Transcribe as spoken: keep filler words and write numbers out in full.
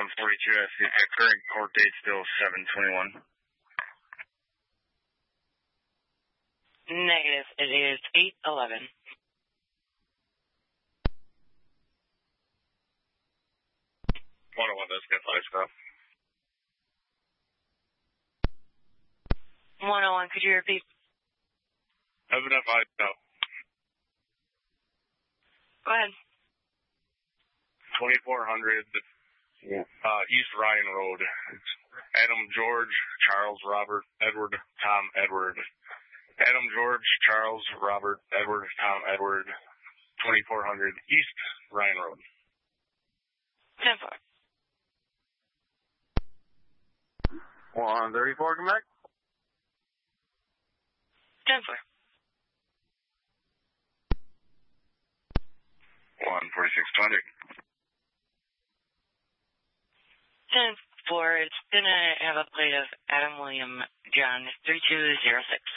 one forty-two, I see the current court date still seven twenty-one. Negative. It is eight eleven. one oh one does get five stop. one oh one, could you repeat? Have enough five stop. Go ahead. twenty-four hundred, yeah. uh, East Ryan Road. Adam George, Charles Robert, Edward, Tom Edward. Adam George, Charles Robert, Edward, Tom Edward. twenty-four hundred East Ryan Road. ten four. one thirty-four, come back. ten four. one forty-six twenty. ten four, it's going to have a plate of Adam William John three two zero six.